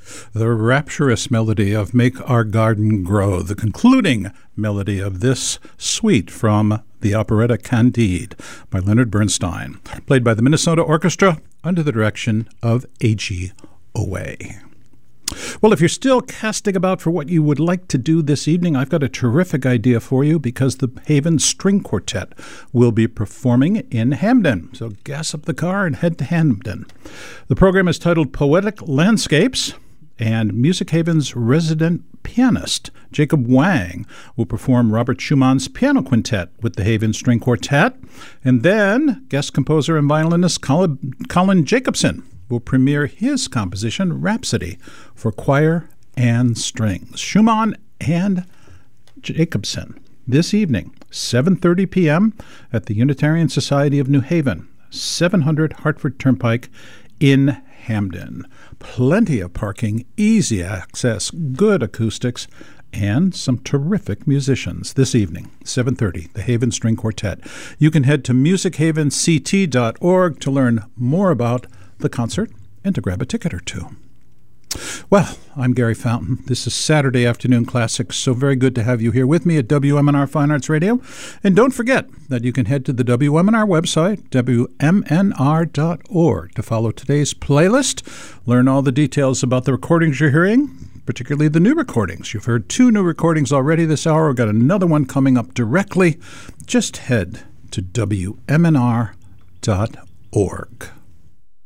The rapturous melody of Make Our Garden Grow, the concluding melody of this suite from the operetta Candide by Leonard Bernstein, played by the Minnesota Orchestra under the direction of A.G. Oway. Well, if you're still casting about for what you would like to do this evening, I've got a terrific idea for you because the Haven String Quartet will be performing in Hamden. So gas up the car and head to Hamden. The program is titled Poetic Landscapes, and Music Haven's resident pianist, Jacob Wang, will perform Robert Schumann's Piano Quintet with the Haven String Quartet. And then guest composer and violinist Colin Jacobson will premiere his composition, Rhapsody, for choir and strings. Schumann and Jacobson this evening, 7:30 p.m. at the Unitarian Society of New Haven, 700 Hartford Turnpike in Hamden. Plenty of parking, easy access, good acoustics, and some terrific musicians this evening, 7:30, the Haven String Quartet. You can head to musichavenct.org to learn more about the concert and to grab a ticket or two. Well, I'm Gary Fountain. This is Saturday Afternoon Classics, so very good to have you here with me at WMNR Fine Arts Radio. And don't forget that you can head to the WMNR website, WMNR.org, to follow today's playlist, learn all the details about the recordings you're hearing, particularly the new recordings. You've heard 2 new recordings already this hour. We've got another one coming up directly. Just head to WMNR.org.